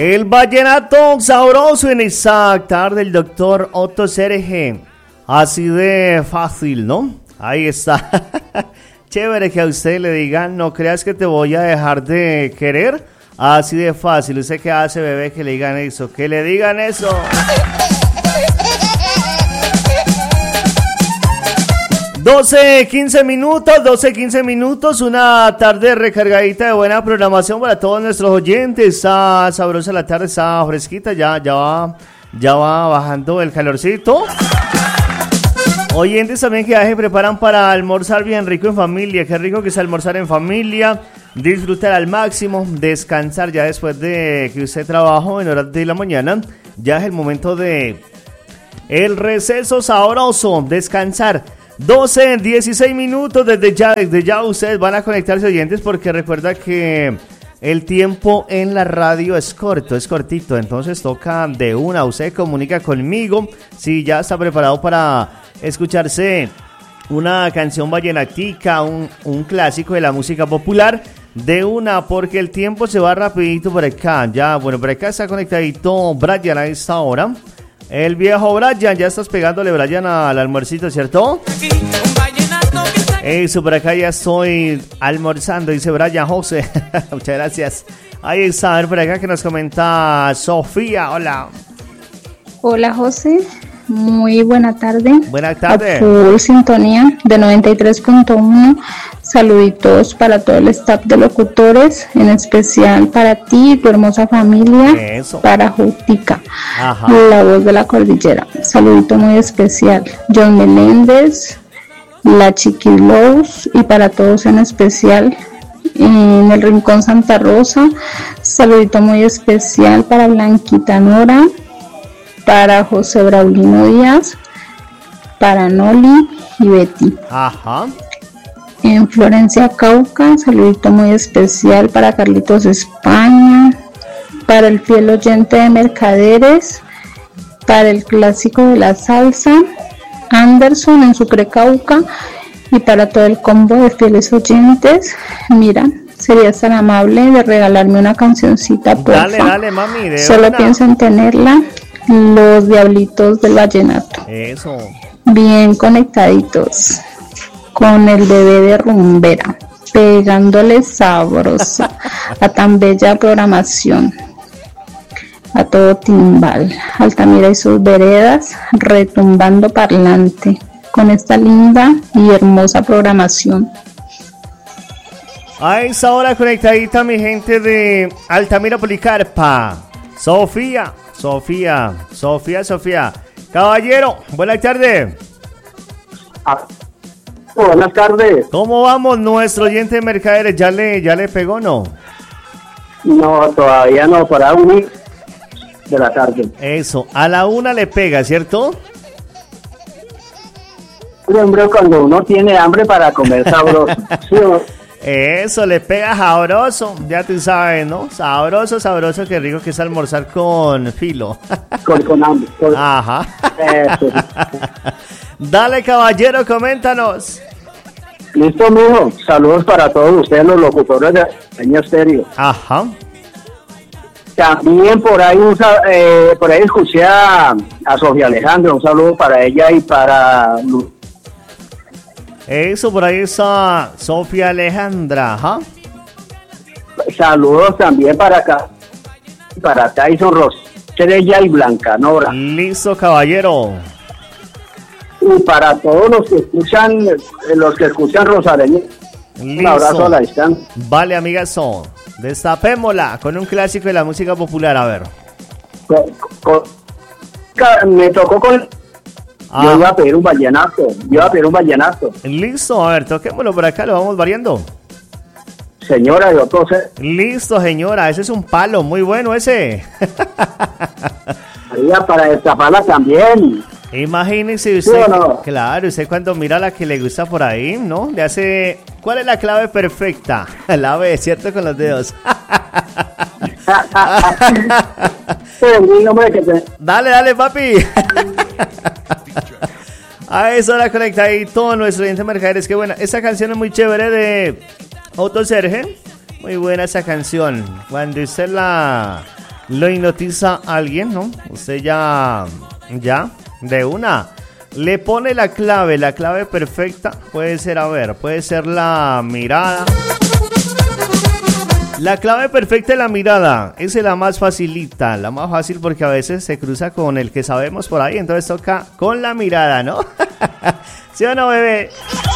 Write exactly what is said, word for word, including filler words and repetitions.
El vallenato sabroso en esa tarde del doctor Otto Serge. Así de fácil, ¿no? Ahí está. Chévere que a usted le digan, no creas que te voy a dejar de querer. Así de fácil. ¿Usted qué hace, bebé, que le digan eso? Que le digan eso. doce, quince minutos, doce, quince minutos, una tarde recargadita de buena programación para todos nuestros oyentes. Está sabrosa la tarde, está fresquita, ya, ya va, ya va bajando el calorcito. Oyentes también que ya se preparan para almorzar bien rico en familia. Qué rico que es almorzar en familia, disfrutar al máximo, descansar ya después de que usted trabajó en horas de la mañana. Ya es el momento de el receso sabroso, descansar. doce, dieciséis minutos, desde ya, desde ya ustedes van a conectarse, oyentes, porque recuerda que el tiempo en la radio es corto, es cortito, entonces toca de una, usted comunica conmigo, si ya está preparado para escucharse una canción vallenatica, un, un clásico de la música popular, de una, porque el tiempo se va rapidito por acá, ya, bueno, por acá está conectadito Brian a esta hora. El viejo Brian, ya estás pegándole, Brian, al almuercito, ¿cierto? Eso, por acá ya estoy almorzando, dice Brian José. Muchas gracias. Ahí está, a ver por acá que nos comenta Sofía, hola. Hola, José. Muy buena tarde. Buenas tardes. A full sintonía de noventa y tres punto uno. Saluditos para todo el staff de locutores, en especial para ti y tu hermosa familia. Eso. Para Jutica, Ajá. La voz de la cordillera. Saludito muy especial. John Meléndez, la Chiquilos y para todos en especial en el Rincón Santa Rosa. Saludito muy especial para Blanquita Nora, para José Braulino Díaz, para Noli y Betty. Ajá. En Florencia, Cauca, saludito muy especial para Carlitos España, para el fiel oyente de Mercaderes, para el clásico de la salsa, Anderson en Sucre, Cauca, y para todo el combo de fieles oyentes. Mira, serías tan amable de regalarme una cancioncita, porfa. Dale, dale, mami, de Solo una. pienso en tenerla, Los Diablitos del Vallenato. Eso. Bien conectaditos con el bebé de rumbera, pegándole sabrosa a tan bella programación, a todo timbal, Altamira y sus veredas, retumbando parlante, con esta linda y hermosa programación. A esa hora conectadita mi gente de Altamira, Policarpa. Sofía, Sofía, Sofía, Sofía. Caballero, buenas tardes. Ah, buenas tardes. ¿Cómo vamos nuestro oyente de Mercaderes? ¿Ya le, ya le pegó, no? No, todavía no, para un de la tarde. Eso, a la una le pega, ¿cierto? Hombre, cuando uno tiene hambre para comer sabroso. ¿Sí o no? Eso, le pega sabroso, ya tú sabes, ¿no? Sabroso, sabroso, qué rico que es almorzar con filo. Con, con hambre. Con... Ajá. Eso. Dale, caballero, coméntanos. Listo, mijo. Saludos para todos ustedes, los locutores de Peña Estéreo. Ajá. También por ahí un, sa- eh, por ahí escuché a, a Sofía Alejandra, un saludo para ella y para Lu- Eso, por ahí está Sofía Alejandra, ajá. saludos también para acá, para Tyson Ross, Estrella y Blanca Nora. Listo, caballero. Y para todos los que escuchan, eh, los que escuchan Rosareño, un abrazo a la Listo. distancia. Vale, amigazo. Destapémosla con un clásico de la música popular, a ver. Con- con- ca- me tocó con... Ah. Yo iba a pedir un vallenato, yo iba a pedir un vallenato. Listo, a ver, toquémoslo por acá, lo vamos variando. Señora, yo entonces, Listo, señora, ese es un palo, muy bueno ese. María, para destaparla también. Imagínese usted, ¿Sí o no? claro, usted cuando mira a la que le gusta por ahí, ¿no? Le hace, ¿cuál es la clave perfecta? La B, ¿cierto? Con los dedos. Pero, dígame que te- Dale, dale, papi. A eso la conectadito nuestro oyente Mercaderes, qué buena. Esa canción es muy chévere de Otto Serge. Muy buena esa canción. Cuando usted la lo hipnotiza a alguien, ¿no? Usted ya, ya, de una, le pone la clave, la clave perfecta. Puede ser, a ver, puede ser la mirada. La clave perfecta de la mirada, esa es la más facilita, la más fácil porque a veces se cruza con el que sabemos por ahí, entonces toca con la mirada, ¿no? ¿Sí o no, bebé?